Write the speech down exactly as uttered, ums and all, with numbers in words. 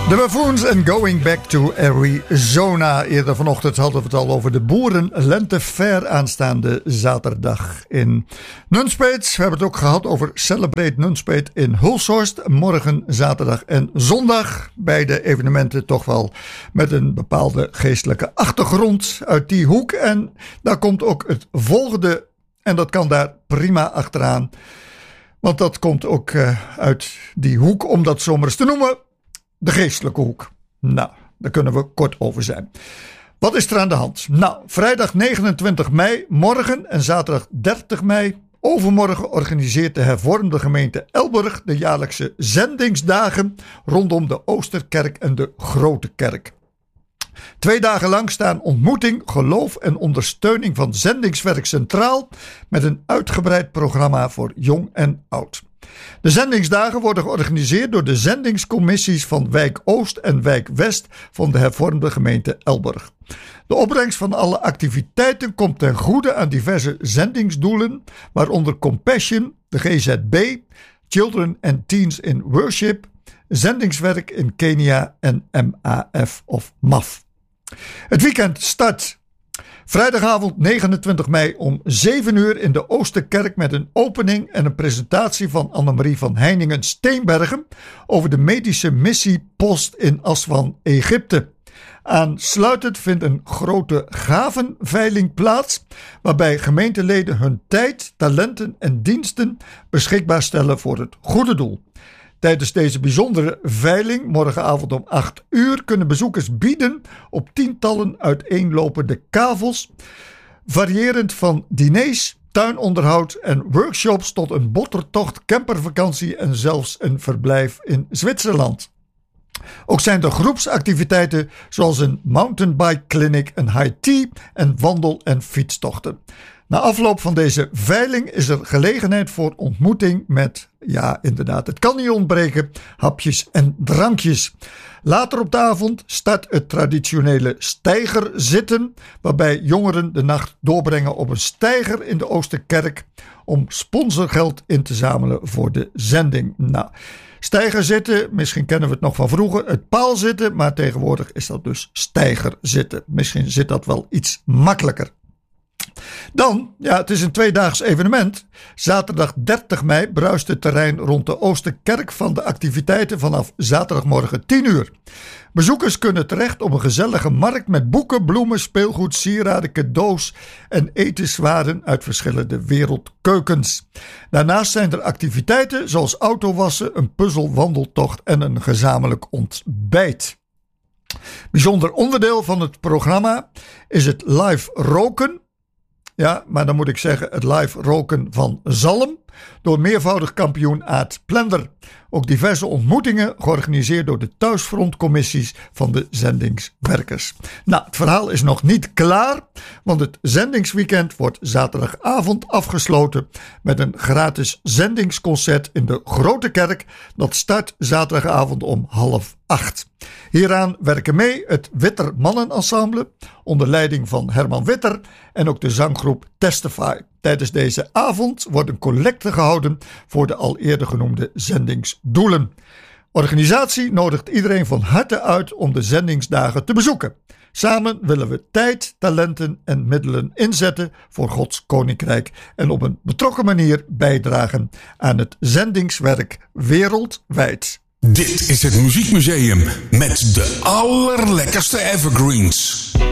De Buffoons en Going Back to Arizona. Eerder vanochtend hadden we het al over de Boerenlentefair aanstaande zaterdag in Nunspeet. We hebben het ook gehad over Celebrate Nunspeet in Hulshorst. Morgen zaterdag en zondag. Beide evenementen toch wel met een bepaalde geestelijke achtergrond uit die hoek. En daar komt ook het volgende. En dat kan daar prima achteraan. Want dat komt ook uh, uit die hoek, om dat zo maar eens te noemen. De geestelijke hoek. Nou, daar kunnen we kort over zijn. Wat is er aan de hand? Nou, vrijdag negenentwintig mei, morgen en zaterdag dertig mei, overmorgen organiseert de hervormde gemeente Elburg de jaarlijkse zendingsdagen rondom de Oosterkerk en de Grote Kerk. Twee dagen lang staan ontmoeting, geloof en ondersteuning van zendingswerk centraal met een uitgebreid programma voor jong en oud. De zendingsdagen worden georganiseerd door de zendingscommissies van Wijk Oost en Wijk West van de hervormde gemeente Elburg. De opbrengst van alle activiteiten komt ten goede aan diverse zendingsdoelen, waaronder Compassion, de G Z B, Children and Teens in Worship, zendingswerk in Kenia en M A F of M A F. Het weekend start vrijdagavond negenentwintig mei om zeven uur in de Oosterkerk met een opening en een presentatie van Annemarie van Heiningen-Steenbergen over de medische missiepost in Aswan, Egypte. Aansluitend vindt een grote gavenveiling plaats, waarbij gemeenteleden hun tijd, talenten en diensten beschikbaar stellen voor het goede doel. Tijdens deze bijzondere veiling, morgenavond om acht uur, kunnen bezoekers bieden op tientallen uiteenlopende kavels, variërend van diners, tuinonderhoud en workshops tot een bottertocht, campervakantie en zelfs een verblijf in Zwitserland. Ook zijn er groepsactiviteiten zoals een mountainbike clinic, een high tea en wandel- en fietstochten. Na afloop van deze veiling is er gelegenheid voor ontmoeting met, ja inderdaad, het kan niet ontbreken, hapjes en drankjes. Later op de avond start het traditionele steigerzitten, waarbij jongeren de nacht doorbrengen op een steiger in de Oosterkerk om sponsorgeld in te zamelen voor de zending. Nou, steigerzitten, misschien kennen we het nog van vroeger, het paalzitten, maar tegenwoordig is dat dus steigerzitten. Misschien zit dat wel iets makkelijker. Dan, ja, het is een tweedaags evenement. Zaterdag dertig mei bruist het terrein rond de Oosterkerk van de activiteiten vanaf zaterdagmorgen tien uur. Bezoekers kunnen terecht op een gezellige markt met boeken, bloemen, speelgoed, sieraden, cadeaus en etenswaren uit verschillende wereldkeukens. Daarnaast zijn er activiteiten zoals autowassen, een puzzelwandeltocht en een gezamenlijk ontbijt. Bijzonder onderdeel van het programma is het live roken. Ja, maar dan moet ik zeggen het live roken van zalm door meervoudig kampioen Aad Plender. Ook diverse ontmoetingen georganiseerd door de thuisfrontcommissies van de zendingswerkers. Nou, het verhaal is nog niet klaar, want het zendingsweekend wordt zaterdagavond afgesloten met een gratis zendingsconcert in de Grote Kerk. Dat start zaterdagavond om half acht. Hieraan werken mee het Witter Mannenensemble onder leiding van Herman Witter en ook de zanggroep Testify. Tijdens deze avond wordt een collecte gehouden voor de al eerder genoemde zendingsdoelen. Organisatie nodigt iedereen van harte uit om de zendingsdagen te bezoeken. Samen willen we tijd, talenten en middelen inzetten voor Gods Koninkrijk en op een betrokken manier bijdragen aan het zendingswerk wereldwijd. Dit is het Muziekmuseum met de allerlekkerste evergreens.